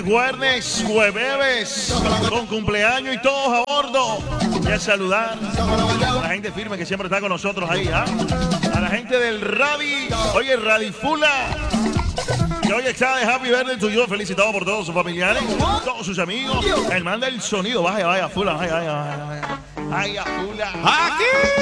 jueves, con cumpleaños y todos a bordo. Voy a saludar a la gente firme que siempre está con nosotros ahí, ¿ah? A la gente del Radi, oye, Radifula, que hoy está de Happy Birthday to you, felicitado por todos sus familiares, todos sus amigos. El man del sonido, vaya, Fula, vaya, Fula. ¡Aquí!